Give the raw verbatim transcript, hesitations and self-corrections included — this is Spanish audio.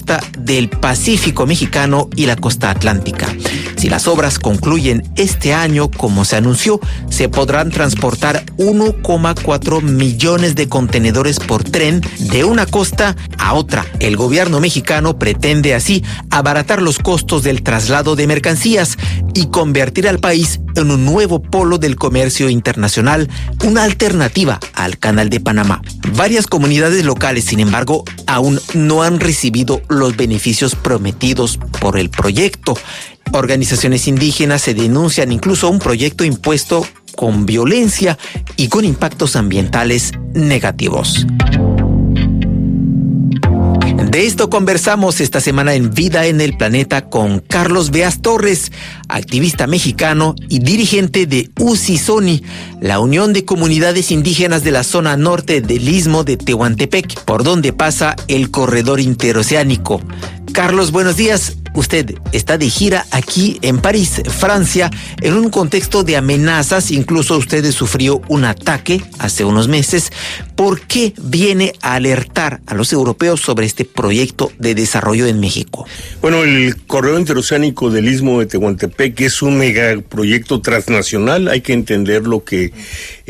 costa del Pacífico mexicano y la costa atlántica. Si las obras concluyen este año, como se anunció, se podrán transportar uno coma cuatro millones de contenedores por tren de una costa a otra. El gobierno mexicano pretende así abaratar los costos del traslado de mercancías y convertir al país en un nuevo polo del comercio internacional, una alternativa al Canal de Panamá. Varias comunidades locales, sin embargo, aún no han recibido los beneficios prometidos por el proyecto. Organizaciones indígenas se denuncian incluso un proyecto impuesto con violencia y con impactos ambientales negativos. De esto conversamos esta semana en Vida en el Planeta con Carlos Beas Torres, activista mexicano y dirigente de UCISONI, la Unión de Comunidades Indígenas de la zona norte del Istmo de Tehuantepec, por donde pasa el corredor interoceánico. Carlos, buenos días. Usted está de gira aquí en París, Francia, en un contexto de amenazas. Incluso usted sufrió un ataque hace unos meses. ¿Por qué viene a alertar a los europeos sobre este proyecto de desarrollo en México? Bueno, el corredor interoceánico del Istmo de Tehuantepec es un megaproyecto transnacional. Hay que entender lo que